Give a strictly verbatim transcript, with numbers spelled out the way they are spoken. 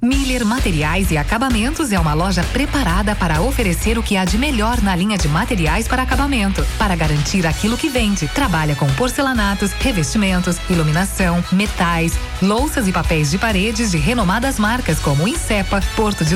Miller Materiais e Acabamentos é uma loja preparada para oferecer o que há de melhor na linha de materiais para acabamento, para garantir aquilo que vende. Trabalha com porcelanatos, revestimentos, iluminação, metais, louças e papéis de paredes de renomadas marcas como Insepa, Porto de